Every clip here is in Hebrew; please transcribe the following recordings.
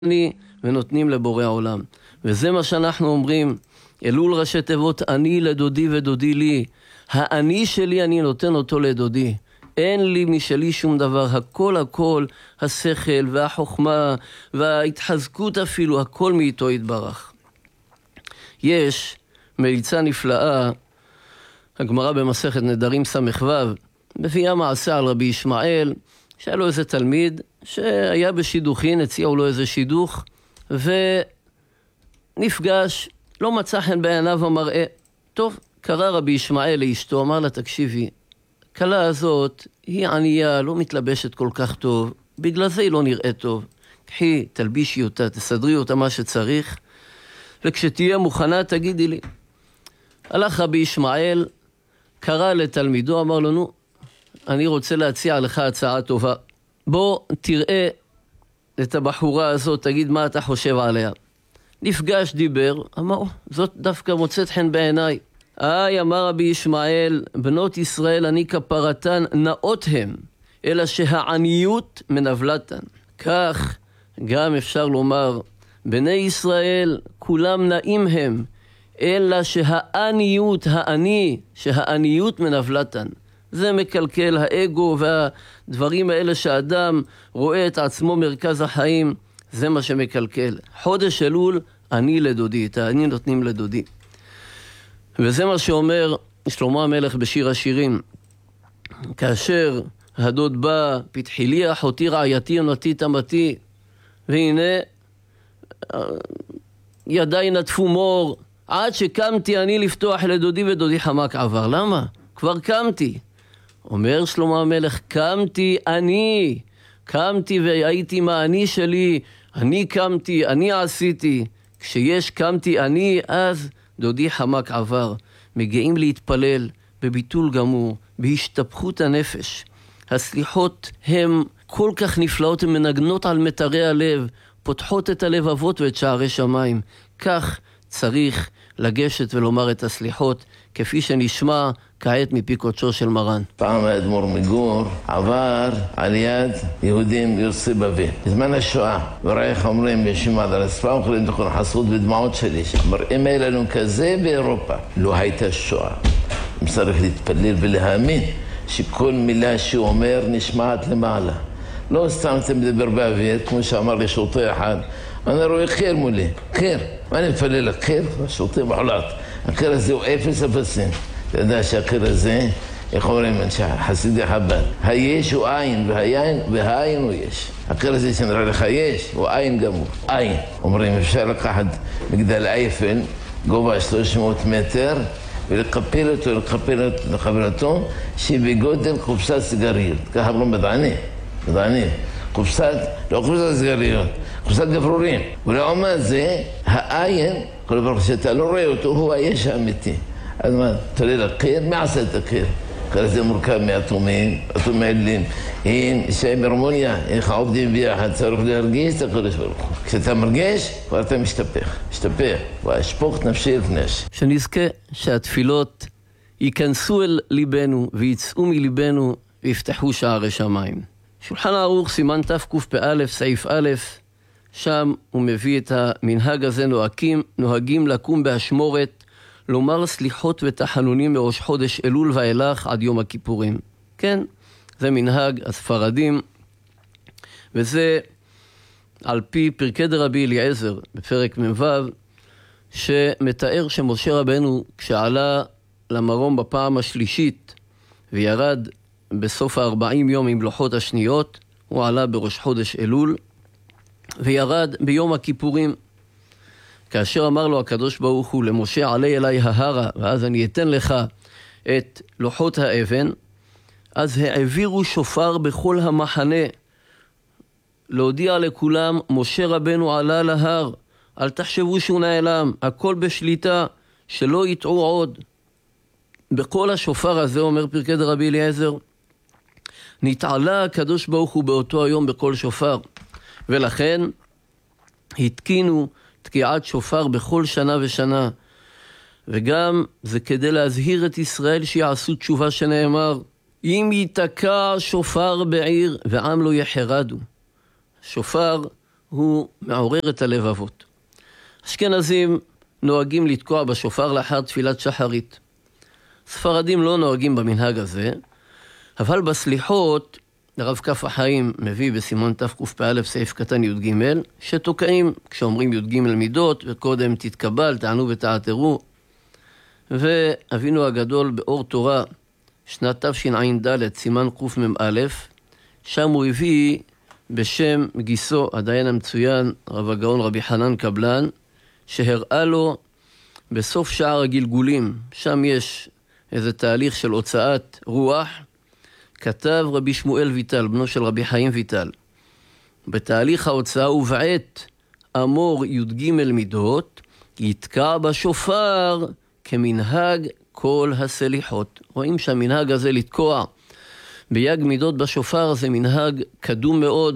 ונותנים לבורא העולם. וזה מה שאנחנו אומרים, אלול ראשי תיבות, אני לדודי ודודי לי. האני שלי אני נותן אותו לדודי. אין לי משלי שום דבר, הכל, השכל והחוכמה וההתחזקות אפילו, הכל מאיתו יתברך. יש מליצה נפלאה, הגמרא במסכת נדרים סמך וו, מביאה מעשה על רבי ישמעאל, שהיה לו איזה תלמיד שהיה בשידוכין, הציעו לו איזה שידוך, ונפגש, לא מצא חן בעיניו המראה. טוב, קרא רבי ישמעאל לאשתו, אמר לה, תקשיבי, כלה הזאת היא ענייה, לא מתלבשת כל כך טוב, בגלל זה היא לא נראית טוב. קחי, תלבישי אותה, תסדרי אותה מה שצריך, וכשתהיה מוכנה תגידי לי. הלך רבי ישמעאל, קרא לתלמידו, אמר לו, נו, אני רוצה להציע לך הצעה טובה. בוא תראה את הבחורה הזאת, תגיד מה אתה חושב עליה. נפגש, דיבר, אמר, זאת דווקא מוצאת חן בעיניי. אמר רבי ישמעאל, בנות ישראל אני כפרתן נאות הם, אלא שהעניות מנבלתן. כך גם אפשר לומר, בני ישראל כולם נאים הם, אלא שהעניות, שהעניות מנבלתן. זה מקלקל האגו והדברים האלה שאדם רואה את עצמו מרכז החיים, זה מה שמקלקל. חודש אלול, אני לדודי, את העני נותנים לדודי. וזה מה שאומר שלמה המלך בשיר השירים. כאשר הדוד בא, פתחי לי אחותי רעייתי יונתי תמתי, והנה ידיי נטפו מור, עד שקמתי אני לפתוח לדודי ודודי חמק עבר. למה? כבר קמתי. אומר שלמה המלך, קמתי והייתי מה אני שלי, אני קמתי, אני עשיתי. כשיש קמתי אני, אז דודי חמק עבר. מגיעים להתפלל בביטול גמור, בהשתפכות הנפש. הסליחות הן כל כך נפלאות, הן מנגנות על מטרי הלב, פותחות את הלבבות ואת שערי שמיים. כך צריך לגשת ולומר את הסליחות, כפי שנשמע כעת מפי קודשו של מרן. פעם האדמו"ר מגור עבר על יד יהודים ביוסי בבל בזמן השואה, וראה איך אומרים, יושבים על הרצפה, אוכלים תכון חסות ודמעות שלי, מראים אלינו כזה באירופה. לא הייתה שואה. צריך להתפלל ולהאמין שכל מילה שהוא אומר נשמעת למעלה. לא סתם אתם מדבר באוויר, כמו שאמר לי שוטה אחד, אני רואה חיר מולי, חיר. ואני מפלל לחיר, שוטה בחולת. החיר הזה הוא אפס אפסים. אתה יודע שהחיר הזה, איך אומרים, חסידי חב"ד, היש הוא עין, והעין הוא יש. החיר הזה שנראה לך יש, הוא עין גמור. עין. אומרים, אפשר לקחת מגדל אייפל, גובה 300 מטר, ולקפל אותו, שבגודל קופסת סיגריות. ככה אמרו מדענים. קופסת, לא קופסת סיגריות, קופסת גפרורים. ולעומת זה, העין, כל דבר שאתה לא רואה אותו, הוא היש האמיתי. אז מה, תראה לקיר, מה עשה את הקיר? אחרי זה מורכב מאטומים, אטומי עלים. שהם הרמוניה, איך עובדים ביחד, צריך להרגיש את הקודש ברוך הוא. כשאתה מרגיש, כבר אתה משתפך, ואשפוך נפשי לפנש. שנזכה שהתפילות ייכנסו אל ליבנו ויצאו מליבנו ויפתחו שערי שמיים. שולחן ערוך סימן תקפ"א סעיף א', שם הוא מביא את המנהג הזה, נוהגים לקום באשמורת, לומר סליחות ותחנונים מראש חודש אלול ואילך עד יום הכיפורים. כן, זה מנהג הספרדים, וזה על פי פרקי דרבי אליעזר בפרק מ"ו, שמתאר שמשה רבנו כשעלה למרום בפעם השלישית וירד בסוף 40 יום עם לוחות השניות, הוא עלה בראש חודש אלול וירד ביום הכיפורים. כאשר אמר לו הקדוש ברוך הוא למשה, עלה אליי ההרה ואז אני אתן לך את לוחות האבן, אז העבירו שופר בכל המחנה להודיע לכולם, משה רבנו עלה להר, אל תחשבו שהוא נעלם, הכל בשליטה, שלא יטעו עוד. בכל השופר הזה, אומר פרקי דרבי אליעזר, נתעלה הקדוש ברוך הוא באותו היום בכל שופר, ולכן התקינו תקיעת שופר בכל שנה ושנה, וגם זה כדי להזהיר את ישראל שיעשו תשובה, שנאמר, אם ייתקע שופר בעיר ועם לא יחרדו. שופר הוא מעורר את הלבבות. אשכנזים נוהגים לתקוע בשופר לאחר תפילת שחרית. ספרדים לא נוהגים במנהג הזה, אבל בסליחות, הרב כף החיים מביא בסימן תקפ"א סעיף קטן י"ג, שתוקעים כשאומרים י"ג מידות, וקודם תתקבל, תענו ותעתרו. ואבינו הגדול באור תורה, שנת תשע"ד, סימן קמ"א, שם הוא הביא בשם גיסו, הדיין המצוין, רב הגאון רבי חנן קבלן, שהראה לו בסוף שער הגלגולים, שם יש איזה תהליך של הוצאת רוח, כתב רבי שמואל ויטל, בנו של רבי חיים ויטל. בתהליך ההוצאה ובעת אמור י"ג מידות, יתקע בשופר כמנהג כל הסליחות. רואים שהמנהג הזה לתקוע ביג מידות בשופר זה מנהג קדום מאוד,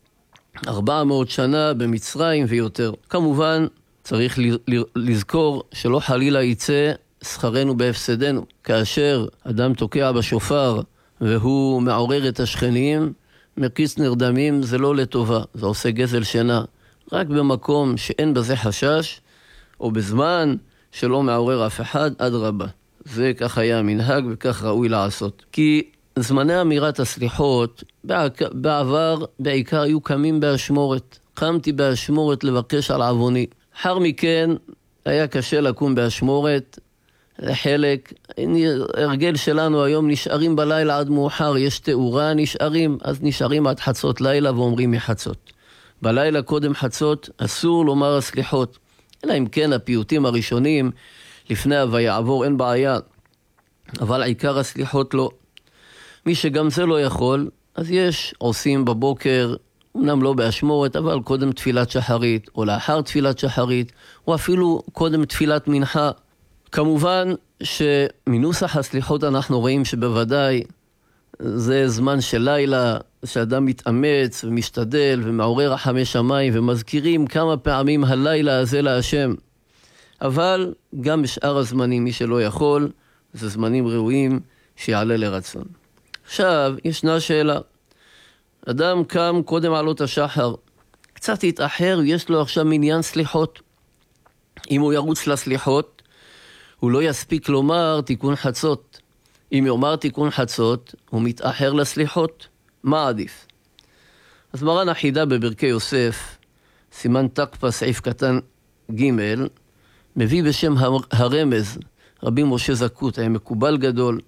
400 שנה במצרים ויותר. כמובן צריך לזכור שלא חלילה יצא שכרנו בהפסדנו. כאשר אדם תוקע בשופר והוא מעורר את השכנים, מקיס נרדמים, זה לא לטובה, זה עושה גזל שינה. רק במקום שאין בזה חשש, או בזמן שלא מעורר אף אחד, עד רבה. זה כך היה המנהג וכך ראוי לעשות. כי זמני אמירת הסליחות בעבר בעיקר היו קמים באשמורת. קמתי באשמורת לבקש על עווני. אחר מכן היה קשה לקום באשמורת. לחלק, הרגל שלנו היום נשארים בלילה עד מאוחר, יש תאורה, נשארים, אז נשארים עד חצות לילה ואומרים מחצות. בלילה קודם חצות אסור לומר הסליחות. אלא אם כן הפיוטים הראשונים לפני ויעבור אין בעיה, אבל עיקר הסליחות לא. מי שגם זה לא יכול, אז יש עושים בבוקר, אמנם לא באשמורת, אבל קודם תפילת שחרית, או לאחר תפילת שחרית, או אפילו קודם תפילת מנחה. כמובן שמנוסח הסליחות אנחנו רואים שבוודאי זה זמן של לילה, שאדם מתאמץ ומשתדל ומעורר רחמי שמיים, ומזכירים כמה פעמים הלילה הזה להשם. אבל גם בשאר הזמנים, מי שלא יכול, זה זמנים ראויים שיעלה לרצון. עכשיו, ישנה שאלה. אדם קם קודם עלות השחר, קצת יתאחר, יש לו עכשיו מניין סליחות. אם הוא ירוץ לסליחות, הוא לא יספיק לומר תיקון חצות. אם יאמר תיקון חצות, הוא מתאחר לסליחות. מה עדיף? אז מרן החידה בברכי יוסף, סימן תקפ"א סעיף קטן ג', מביא בשם הרמז, רבי משה זקות, היה מקובל גדול,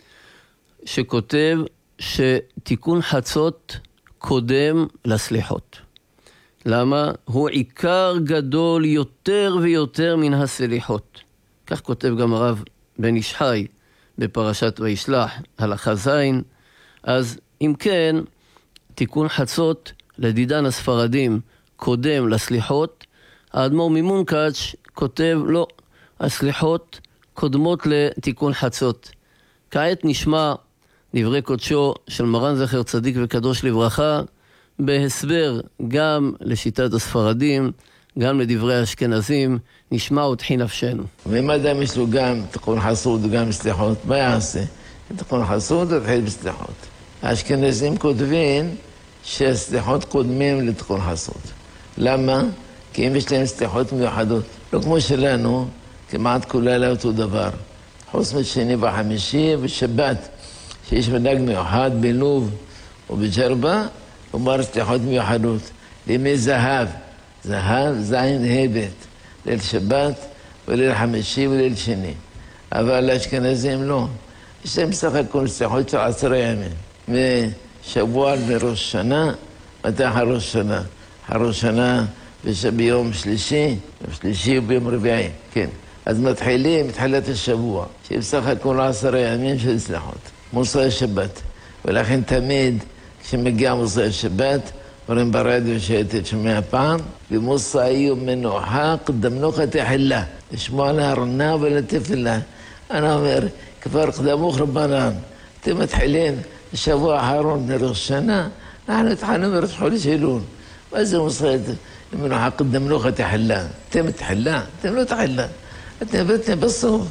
שכותב שתיקון חצות קודם לסליחות. למה? הוא עיקר גדול יותר ויותר מן הסליחות. כך כותב גם הרב בן איש חי בפרשת וישלח, הלכה זין. אז אם כן, תיקון חצות לדידן הספרדים קודם לסליחות, האדמו"ר ממונקאץ' כותב לא, הסליחות קודמות לתיקון חצות. כעת נשמע דברי קודשו של מרן זכר צדיק וקדוש לברכה, בהסבר גם לשיטת הספרדים, גם לדברי האשכנזים, נשמע ותחי נפשנו. ואם אדם יש לו גם תיקון חסות וגם סליחות, מה יעשה? תיקון חסות ותחיל בסליחות. האשכנזים כותבים שהסליחות קודמים לתיקון חסות. למה? כי אם יש להם סליחות מיוחדות. לא כמו שלנו, כמעט כל לילה אותו דבר. חוץ משני וחמישי ושבת, שיש מנהג מיוחד בלוב ובג'רבה, אומר סליחות מיוחדות. לימי זהב, זהב זין הבט, ליל שבת וליל חמישי וליל שני. אבל לאשכנזים לא. יש להם סך הכל סליחות של 10 ימים. משבוע לראש שנה, מתי ראש שנה? ראש שנה ביום שלישי, וביום רביעי, כן. אז מתחילים מתחילת השבוע, שבסך הכל 10 ימים של סליחות. מוסר שבת. ולכן תמיד כשמגיע מוסר שבת, אומרים ברדיו שהייתי שומע פעם, במוסר יום מנוחה קדמנו תחילה. לשמוע להרנה ולתפילה. אני אומר, כבר קדמוך רבנן, אתם מתחילים בשבוע האחרון לראש שנה, אנחנו התחלנו בראש חודש אלול. מה זה מוסר מנוחה קדמנו תחילה? אתם תחילה? אתם לא תחילה. אתם בטח בסוף.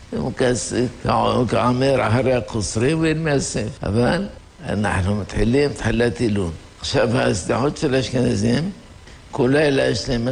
כעמר אחרי הקוסרים ואין מהסף. אבל אנחנו מתחילים תחילת אלול. עכשיו, הסליחות של האשכנזים כל לילה יש להם